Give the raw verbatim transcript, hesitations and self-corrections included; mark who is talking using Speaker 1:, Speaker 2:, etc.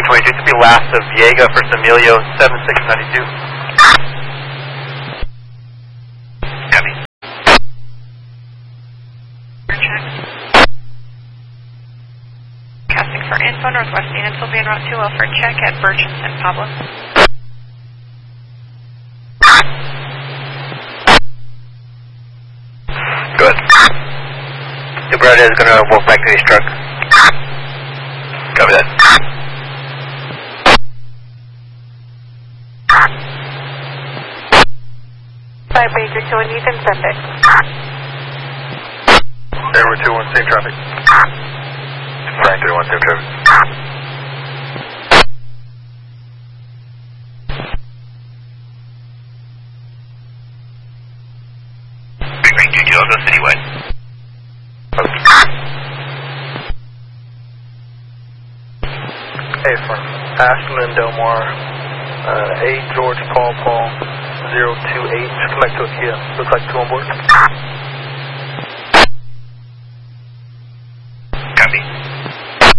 Speaker 1: Kilo twenty-two, to be last of Viega for Emilio, seven six ninety-two. Copy.
Speaker 2: Casting for info, Northwest Phoenix will be en route to L for check at Birch and San Pablo.
Speaker 1: Good. The brother is going to walk back to his truck. Copy that.
Speaker 2: Five Major two one, Ethan, Sunday.
Speaker 1: Airway two one, same traffic. Frank three one, same traffic. Big Ring two Kilo, go citywide.
Speaker 3: Hey, from Ashland and Del Mar, uh, A George Paul Paul zero two eight, come back to a Kia. Looks like two on board.